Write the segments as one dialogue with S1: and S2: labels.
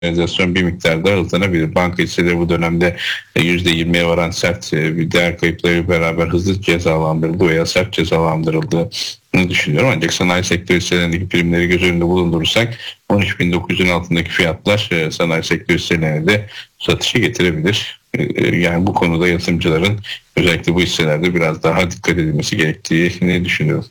S1: realizasyon bir miktar daha hızlanabilir. Banka hisseleri bu dönemde %20'ye varan sert bir değer kayıpları beraber hızlı cezalandırıldı veya sert cezalandırıldığını düşünüyorum. Ancak sanayi sektörü hisselerindeki primleri göz önünde bulundurursak 13.900'ün altındaki fiyatlar sanayi sektörü hisselerine de satışı getirebilir. Yani bu konuda yatırımcıların özellikle bu hisselerde biraz daha dikkat edilmesi gerektiğini düşünüyorum.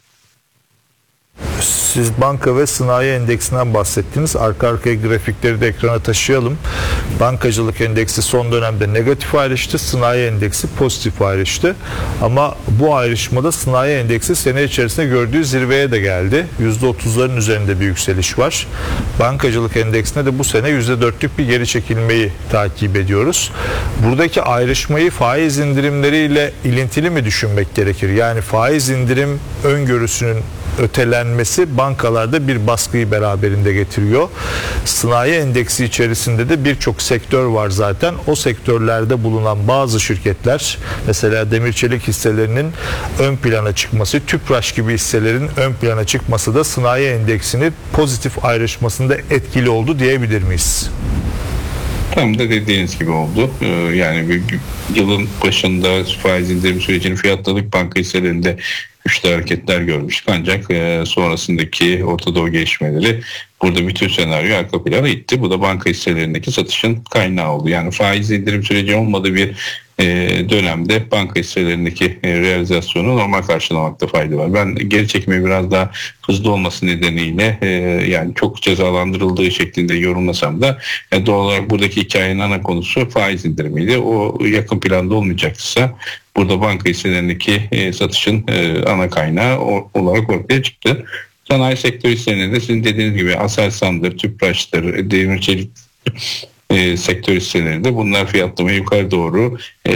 S2: Siz banka ve sanayi endeksinden bahsettiniz. Arka arkaya grafikleri de ekrana taşıyalım. Bankacılık endeksi son dönemde negatif ayrıştı. Sanayi endeksi pozitif ayrıştı. Ama bu ayrışmada sanayi endeksi sene içerisinde gördüğü zirveye de geldi. %30'ların üzerinde bir yükseliş var. Bankacılık endeksinde de bu sene %4'lük bir geri çekilmeyi takip ediyoruz. Buradaki ayrışmayı faiz indirimleriyle ilintili mi düşünmek gerekir? Yani faiz indirim öngörüsünün ötelenmesi bankalarda bir baskıyı beraberinde getiriyor. Sanayi endeksi içerisinde de birçok sektör var zaten. O sektörlerde bulunan bazı şirketler, mesela demir çelik hisselerinin ön plana çıkması, Tüpraş gibi hisselerin ön plana çıkması da sanayi endeksinin pozitif ayrışmasında etkili oldu diyebilir miyiz?
S1: Tam da dediğiniz gibi oldu. Yani bir yılın başında faiz indirim sürecini fiyatladık. Banka hisselerinde güçlü hareketler görmüştük. Ancak sonrasındaki Orta Doğu gelişmeleri burada bütün senaryo arka plana itti. Bu da banka hisselerindeki satışın kaynağı oldu. Yani faiz indirim süreci olmadığı bir dönemde banka hisselerindeki realizasyonu normal karşılamakta fayda var. Ben geri çekimi biraz daha hızlı olması nedeniyle yani çok cezalandırıldığı şeklinde yorumlasam da doğal olarak buradaki hikayenin ana konusu faiz indirimiydi. O yakın planda olmayacaksa burada banka hisselerindeki satışın ana kaynağı olarak ortaya çıktı. Sanayi sektörü hisselerinde de sizin dediğiniz gibi Aselsan'dır, Tüpraş'tır, Demir Çelik sektör hisselerinde bunlar fiyatlamaya yukarı doğru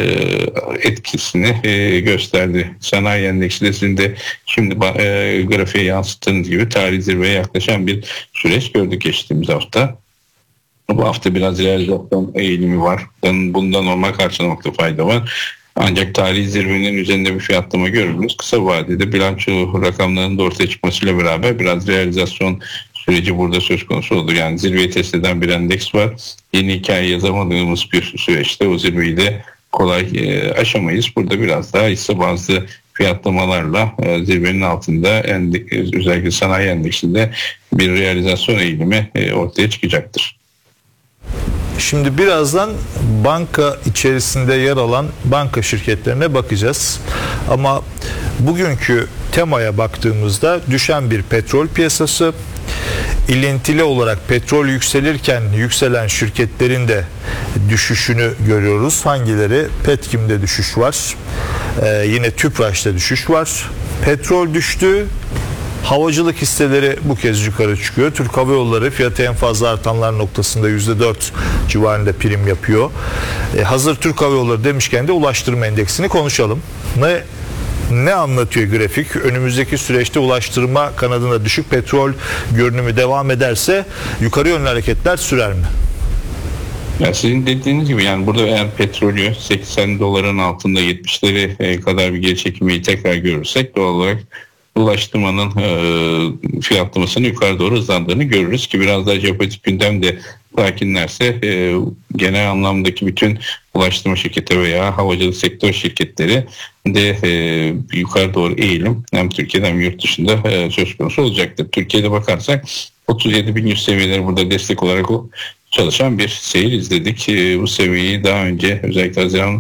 S1: etkisini gösterdi. Sanayi endeksi de sizin de şimdi grafiğe yansıttığınız gibi tarihi zirveye yaklaşan bir süreç gördük geçtiğimiz hafta. Bu hafta biraz realizasyon eğilimi var. Bundan normal karşılamakta fayda var. Ancak tarihi zirvenin üzerinde bir fiyatlama görürüz. Kısa vadede bilanço rakamlarının da ortaya çıkmasıyla beraber biraz realizasyon süreci burada söz konusu olur. Yani zirveyi test eden bir endeks var. Yeni hikaye yazamadığımız bir süreçte o zirveyi de kolay aşamayız. Burada biraz daha hisse bazlı fiyatlamalarla zirvenin altında özellikle sanayi endeksinde bir realizasyon eğilimi ortaya çıkacaktır.
S2: Şimdi birazdan banka içerisinde yer alan banka şirketlerine bakacağız. Ama bugünkü temaya baktığımızda düşen bir petrol piyasası, ilintili olarak petrol yükselirken yükselen şirketlerin de düşüşünü görüyoruz. Hangileri? Petkim'de düşüş var. Yine Tüpraş'ta düşüş var. Petrol düştü. Havacılık hisseleri bu kez yukarı çıkıyor. Türk Hava Yolları fiyatı en fazla artanlar noktasında %4 civarında prim yapıyor. Hazır Türk Hava Yolları demişken de ulaştırma endeksini konuşalım. Ne anlatıyor grafik? Önümüzdeki süreçte ulaştırma kanadında düşük petrol görünümü devam ederse yukarı yönlü hareketler sürer mi?
S1: Ya sizin dediğiniz gibi yani burada eğer petrolü 80 doların altında 70'leri kadar bir geri çekilmeyi tekrar görürsek doğal olarak ulaştırmanın fiyatlamasının yukarı doğru hızlandığını görürüz ki biraz daha jeopolitik gündem de sakinlerse genel anlamdaki bütün ulaştırma şirketi veya havacılık sektör şirketleri de yukarı doğru eğilim hem Türkiye'de hem yurt dışında söz konusu olacaktır. Türkiye'de bakarsak 37.100 seviyeleri burada destek olarak çalışan bir seyir izledik. Bu seviyeyi daha önce özellikle Haziran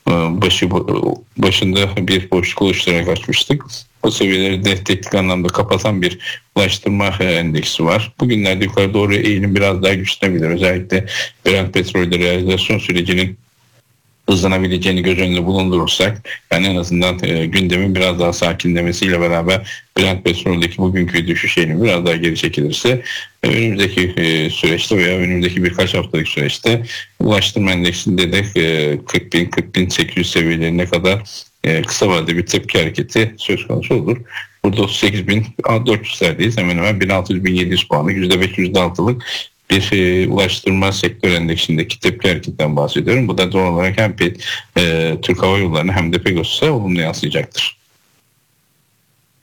S1: başında bir boşluk oluşturarak açmıştık. O seviyeleri de teknik anlamda kapatan bir ulaştırma endeksi var. Bugünlerde yukarı doğru eğilim biraz daha güçlenebilir. Özellikle Brent petrolde realizasyon sürecinin hızlanabileceğini göz önünde bulundurursak yani en azından gündemin biraz daha sakinlemesiyle beraber Brent petroldeki bugünkü düşüş eğilimi biraz daha geri çekilirse önümüzdeki süreçte veya önümüzdeki birkaç haftalık süreçte ulaştırma endeksinde de 40.000-40.800 seviyelerine kadar kısa vadede bir tepki hareketi söz konusu olur. Burada 38.400'lerdeyiz. Hemen hemen 1600-1700 puanı %5 %6'lık bir ulaştırma sektör endeksindeki tepki hareketinden bahsediyorum. Bu da doğal olarak hem Türk Hava Yolları'na hem de Pegasus'a olumlu yansıyacaktır.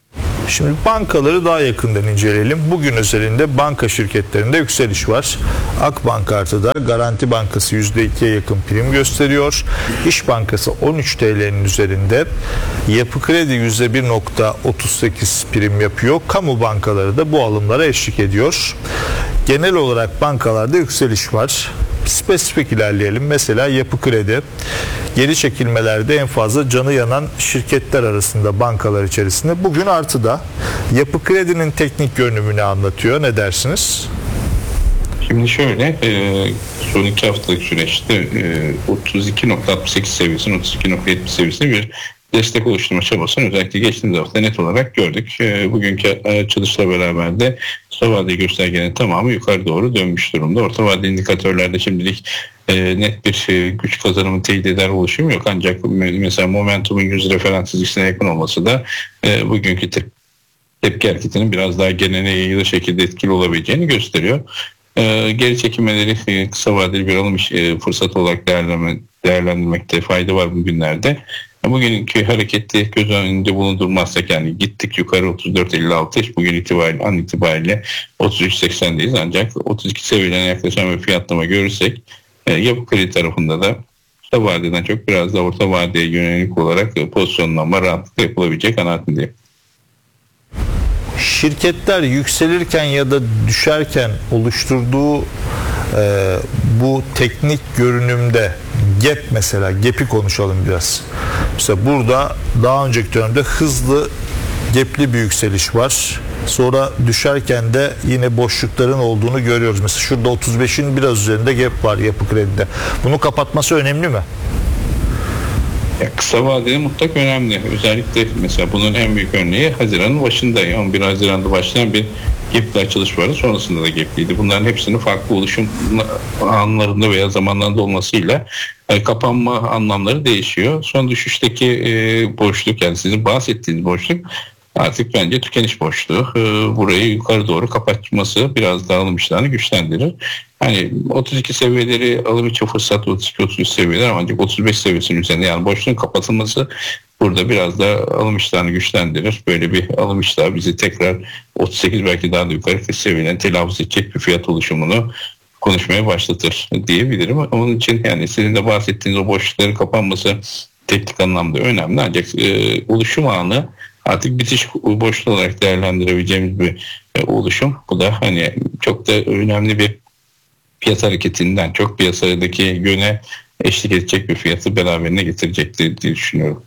S2: Şimdi bankaları daha yakından inceleyelim. Bugün özelinde banka şirketlerinde yükseliş var. Akbank artıda, Garanti Bankası %2'ye yakın prim gösteriyor. İş Bankası 13 TL'nin üzerinde. Yapı Kredi %1.38 prim yapıyor. Kamu bankaları da bu alımlara eşlik ediyor. Genel olarak bankalarda yükseliş var. Spesifik ilerleyelim. Mesela Yapı Kredi geri çekilmelerde en fazla canı yanan şirketler arasında bankalar içerisinde. Bugün artıda. Yapı Kredi'nin teknik görünümünü anlatıyor. Ne dersiniz?
S1: Şimdi şöyle, son 2 haftalık süreçte 32.68 seviyesinin 32.70 seviyesinde bir destek oluşturma çabasını özellikle geçtiğimiz hafta net olarak gördük. Bugünkü açılışla beraber de orta vadeli göstergenin tamamı yukarı doğru dönmüş durumda. Orta vadeli indikatörlerde şimdilik net bir güç kazanımı teyit eder oluşum yok. Ancak mesela momentumun 100 referans çizgisine yakın olması da bugünkü tepki hareketinin biraz daha genele yayılı şekilde etkili olabileceğini gösteriyor. Geri çekilmeleri kısa vadeli bir alım fırsatı olarak değerlendirmekte fayda var bugünlerde. Bugünkü hareketi göz önünde bulundurmazsak, yani gittik yukarı 34.56, bugün an itibariyle 33.80'deyiz, ancak 32 seviyeden yaklaşan bir fiyatlama görürsek Yapı Kredi tarafında da kısa vadeden çok biraz da orta vadeye yönelik olarak pozisyonlanma rahatlıkla yapılabilecek kanaatindeyim.
S2: Şirketler yükselirken ya da düşerken oluşturduğu bu teknik görünümde gap'i konuşalım biraz. Mesela burada daha önceki dönemde hızlı gap'li bir yükseliş var. Sonra düşerken de yine boşlukların olduğunu görüyoruz. Mesela şurada 35'in biraz üzerinde gap var Yapı Kredi'de. Bunu kapatması önemli mi?
S1: Kısa vadeli mutlak önemli. Özellikle mesela bunun en büyük örneği Haziran'ın başında. 11 Haziran'da başlayan bir gap'li açılış vardı. Sonrasında da gap'liydi. Bunların hepsinin farklı oluşum anlarında veya zamanlarında olmasıyla kapanma anlamları değişiyor. Son düşüşteki boşluk, yani sizin bahsettiğiniz boşluk artık bence tükeniş boşluğu. Burayı yukarı doğru kapatması biraz daha alım iştahını güçlendirir. Hani 32 seviyeleri alım için fırsat, 32-33 seviyeler, ancak 35 seviyesinin üzerinde, yani boşluğun kapatılması burada biraz da alım iştahını güçlendirir. Böyle bir alım iştahı bizi tekrar 38 belki daha da yukarı seviyeden telaffuz edecek bir fiyat oluşumunu konuşmaya başlatır diyebilirim. Onun için yani sizin de bahsettiğiniz o boşlukların kapanması teknik anlamda önemli, ancak oluşum anı artık bitiş boşluğu olarak değerlendirebileceğimiz bir oluşum. Bu da hani çok da önemli bir piyasa hareketinden çok piyasadaki yöne eşlik edecek bir fiyatı beraberine getirecektir diye düşünüyorum.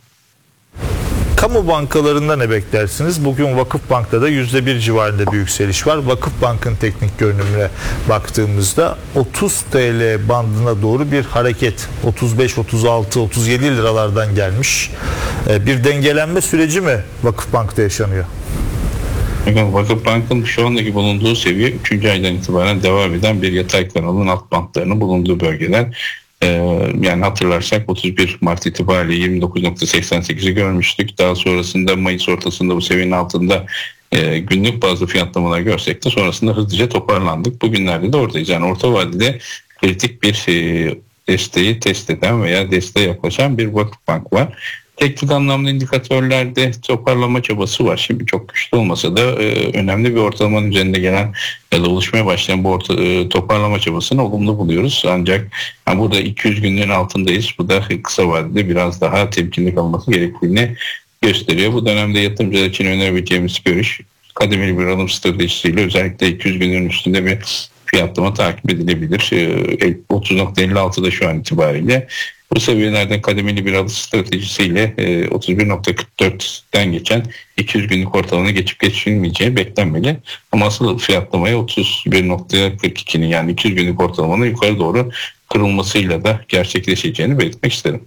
S2: Kamu bankalarında ne beklersiniz? Bugün Vakıfbank'ta da %1 civarında bir yükseliş var. Vakıfbank'ın teknik görünümüne baktığımızda 30 TL bandına doğru bir hareket. 35, 36, 37 liralardan gelmiş. Bir dengelenme süreci mi Vakıfbank'ta yaşanıyor?
S1: Vakıfbank'ın şu andaki bulunduğu seviye 3. aydan itibaren devam eden bir yatay kanalın alt bantlarının bulunduğu bölgeler. Yani hatırlarsak 31 Mart itibariyle 29.88'i görmüştük. Daha sonrasında Mayıs ortasında bu seviyenin altında günlük bazı fiyatlamalar görsek de sonrasında hızlıca toparlandık. Bugünlerde de oradayız. Yani orta vadede kritik bir desteği test eden veya desteğe yaklaşan bir Vakıfbank var. Teknik anlamda indikatörlerde toparlama çabası var. Şimdi çok güçlü olmasa da önemli bir ortalamanın üzerinde gelen ya da oluşmaya başlayan bu toparlama çabasını olumlu buluyoruz. Ancak yani burada 200 günlüğün altındayız. Bu da kısa vadede biraz daha temkinli kalması gerektiğini gösteriyor. Bu dönemde yatırımcılar için önerebileceğimiz görüş, kademeli bir alım stratejisiyle özellikle 200 günlüğün üstünde bir fiyatlama takip edilebilir. 30.56'da şu an itibariyle. Bu seviyelerden kademeli bir alış stratejisiyle 31.44'ten geçen 200 günlük ortalamana geçip geçilmeyeceği beklenmeli. Ama asıl fiyatlamaya 31.42'nin, yani 200 günlük ortalamanın yukarı doğru kırılmasıyla da gerçekleşeceğini belirtmek isterim.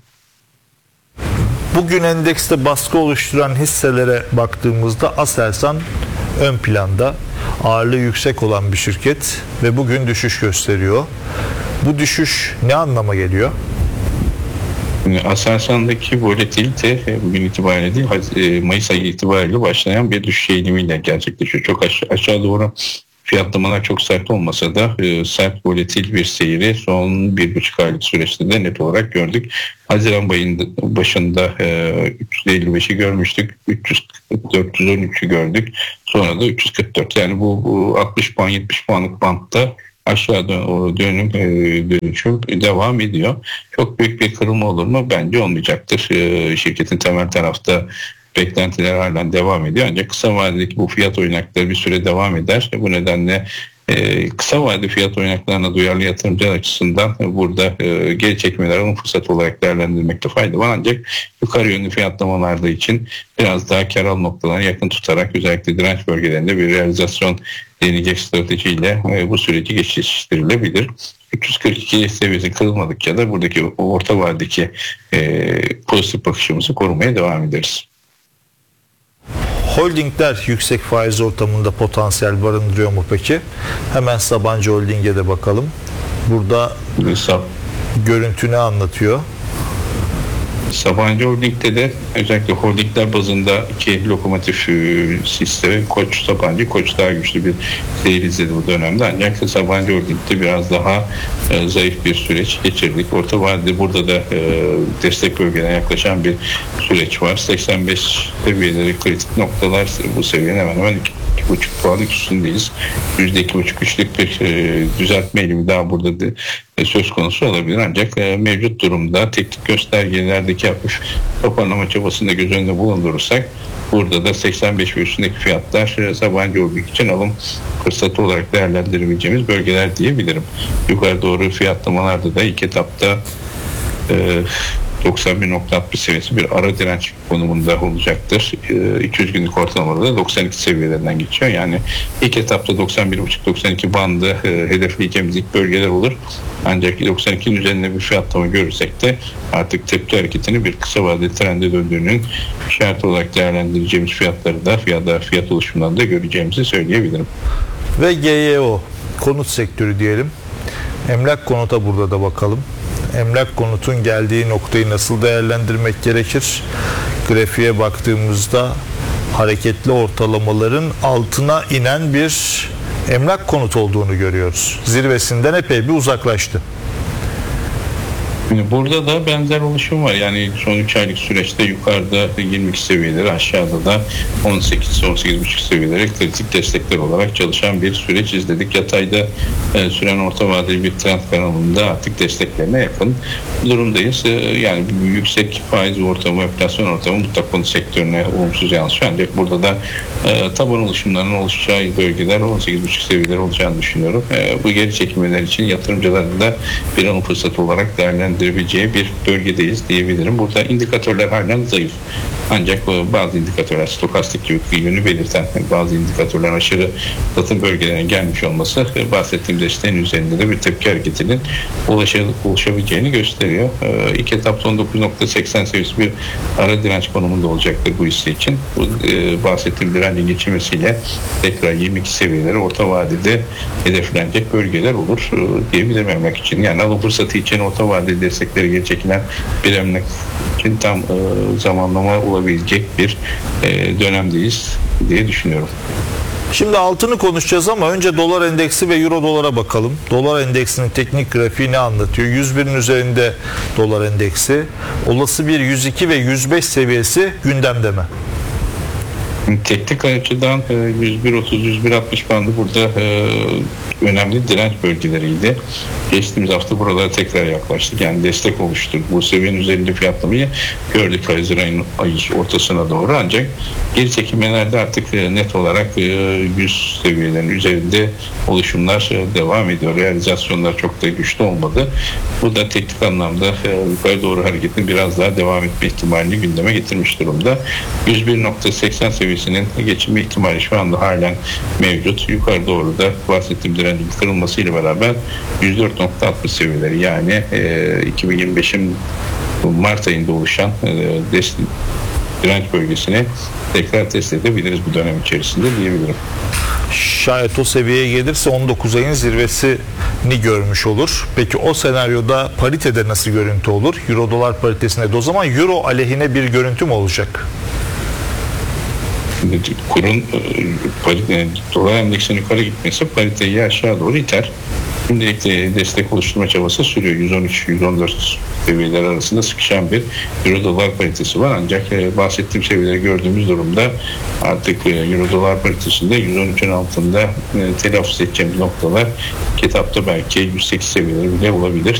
S2: Bugün endekste baskı oluşturan hisselere baktığımızda Aselsan ön planda, ağırlığı yüksek olan bir şirket ve bugün düşüş gösteriyor. Bu düşüş ne anlama geliyor?
S1: Aselsan'daki volatilite bugün itibariyle değil, Mayıs ayı itibariyle başlayan bir düşüş eğilimiyle gerçekleşiyor. Çok aşağı doğru fiyatlamalar çok sert olmasa da sert volatil bir seyri son 1,5 aylık süreçte de net olarak gördük. Haziran başında 355'i görmüştük. 413'ü gördük. Sonra da 344. Yani bu 60 puan 70 puanlık bantta aşağı dönüşüm devam ediyor. Çok büyük bir kırılma olur mu? Bence olmayacaktır. Şirketin temel tarafta beklentiler halen devam ediyor. Ancak kısa vadedeki bu fiyat oynakları bir süre devam eder. Bu nedenle kısa vadeli fiyat oynaklarına duyarlı yatırımcılar açısından burada geri çekmeler alım fırsatı olarak değerlendirmekte fayda var. Ancak yukarı yönlü fiyatlamalarda için biraz daha kar al noktalarına yakın tutarak özellikle direnç bölgelerinde bir realizasyon deneyecek stratejiyle bu süreci geçiştirilebilir. 342 seviyesi kırılmadıkça da buradaki orta vadedeki pozitif bakışımızı korumaya devam ederiz.
S2: Holdingler yüksek faiz ortamında potansiyel barındırıyor mu peki? Hemen Sabancı Holding'e de bakalım. Burada görüntü ne anlatıyor?
S1: Sabancı Holding'de de özellikle holdingler bazında iki lokomotif sistemi Koç Sabancı, Koç daha güçlü bir seyir izledi bu dönemde. Ancak Sabancı Holding'de biraz daha zayıf bir süreç geçirdik. Orta vadede burada da destek bölgelerine yaklaşan bir süreç var. 85 seviyeleri kritik noktalar, bu seviyenin hemen hemen 2,5 puanlık üstündeyiz. %2,5-3'lük bir düzeltme eğilimi daha burada söz konusu olabilir. Ancak mevcut durumda teknik göstergelerdeki hafif toparlama çabasını da göz önünde bulundurursak burada da 85 ve üstündeki fiyatlar Sabancı Holding için alım fırsatı olarak değerlendirebileceğimiz bölgeler diyebilirim. Yukarı doğru fiyatlamalarda da ilk etapta 91.60 seviyesi bir ara direnç konumunda olacaktır. 200 günlük ortalamada da 92 seviyelerinden geçiyor. Yani ilk etapta 91.5-92 bandı hedefleyeceğimiz ilk bölgeler olur. Ancak 92'nin üzerinde bir fiyatlama görürsek de artık tepki hareketini bir kısa vadeli trende döndüğünün işareti olarak değerlendireceğimiz fiyatları da fiyat oluşumundan da göreceğimizi söyleyebilirim.
S2: Ve GYO konut sektörü diyelim. Emlak konuta burada da bakalım. Emlak konutun geldiği noktayı nasıl değerlendirmek gerekir? Grafiğe baktığımızda hareketli ortalamaların altına inen bir emlak konut olduğunu görüyoruz. Zirvesinden epey bir uzaklaştı.
S1: Burada da benzer oluşum var. Yani son 3 aylık süreçte yukarıda 22 seviyeleri, aşağıda da 18-18,5 seviyeleri kritik destekler olarak çalışan bir süreç izledik. Yatayda süren orta vadeli bir trend kanalında artık desteklerine yakın durumdayız. Yani yüksek faiz ortamı, enflasyon ortamı mutlak konut sektörüne olumsuz yansıyor. Ancak burada da taban oluşumlarının oluşacağı bölgeler 18,5 seviyeleri olacağını düşünüyorum. Bu geri çekimler için yatırımcıların da bir alım fırsatı olarak değerlendirebileceği bir bölgedeyiz diyebilirim. Burada indikatörler halen zayıf. Ancak bazı indikatörler stokastik gibi yönü belirten bazı indikatörler aşırı satım bölgelerine gelmiş olması bahsettiğim desteğin üzerinde de bir tepki hareketinin oluşabileceğini gösteriyor. İlk etapta 19.80 seviyesi bir ara direnç konumunda olacaktır bu hisse için. Bu bahsettiğim direncin geçilmesiyle tekrar 22 seviyeleri orta vadede hedeflenecek bölgeler olur diyebilirim emlak için. Yani alım fırsatı için orta vadeli destekleri geri çekilen bir emlak için tam zamanlama olabilecek bir dönemdeyiz diye düşünüyorum.
S2: Şimdi altını konuşacağız ama önce dolar endeksi ve euro dolara bakalım. Dolar endeksinin teknik grafiği ne anlatıyor? 101'in üzerinde dolar endeksi. Olası bir 102 ve 105 seviyesi gündemde mi?
S1: Teknik açıdan 101.30-101.60 bandı burada önemli direnç bölgeleriydi. Geçtiğimiz hafta buralara tekrar yaklaştık. Yani destek oluşturdu. Bu seviyenin üzerinde fiyatlamayı gördük Haziran ayı ortasına doğru. Ancak geri çekilmelerde artık net olarak 100 seviyelerin üzerinde oluşumlar devam ediyor. Realizasyonlar çok da güçlü olmadı. Bu da teknik anlamda yukarı doğru hareketin biraz daha devam etme ihtimalini gündeme getirmiş durumda. 101.80 seviyesinin geçilme ihtimali şu anda halen mevcut. Yukarı doğru da bahsettiğim direncin kırılmasıyla beraber 104.60 seviyeleri, yani 2025'in Mart ayında oluşan direnç bölgesini tekrar test edebiliriz bu dönem içerisinde diyebilirim.
S2: Şayet o seviyeye gelirse 19 ayın zirvesini görmüş olur. Peki o senaryoda paritede nasıl görüntü olur? Euro dolar paritesinde de o zaman euro aleyhine bir görüntü mü olacak?
S1: kurun dolar endeksinin yukarı gitmesi pariteyi aşağı doğru iter. Şimdilik destek oluşturma çabası sürüyor. 113-114 seviyeler arasında sıkışan bir euro dolar paritesi var. Ancak bahsettiğim seviyeleri gördüğümüz durumda artık euro dolar paritesinde 113'ün altında telaffuz edeceğimiz noktalar kitapta belki 108 seviyeleri bile olabilir.